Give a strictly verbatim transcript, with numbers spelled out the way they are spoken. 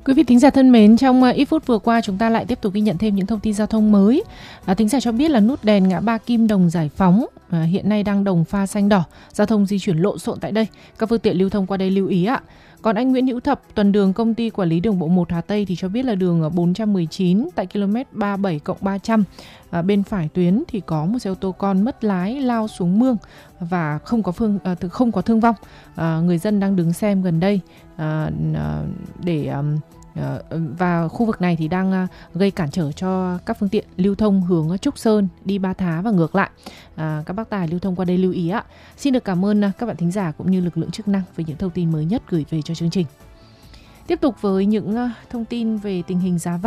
Quý vị thính giả thân mến, trong ít phút vừa qua chúng ta lại tiếp tục ghi nhận thêm những thông tin giao thông mới. À, thính giả cho biết là nút đèn ngã ba Kim Đồng Giải Phóng à, hiện nay đang đồng pha xanh đỏ, giao thông di chuyển lộn xộn tại đây. Các phương tiện lưu thông qua đây lưu ý ạ. Còn anh Nguyễn Hữu Thập, tuần đường công ty quản lý đường bộ một Hà Tây thì cho biết là đường bốn trăm mười chín tại km ba mươi bảy cộng ba trăm à, bên phải tuyến thì có một xe ô tô con mất lái lao xuống mương và không có phương à, không có thương vong. À, người dân đang đứng xem gần đây à, để à, và khu vực này thì đang gây cản trở cho các phương tiện lưu thông hướng Trúc Sơn đi Ba Thá và ngược lại. À, các bác tài lưu thông qua đây lưu ý ạ. Xin được cảm ơn các bạn thính giả cũng như lực lượng chức năng với những thông tin mới nhất gửi về cho chương trình. Tiếp tục với những thông tin về tình hình giá vàng.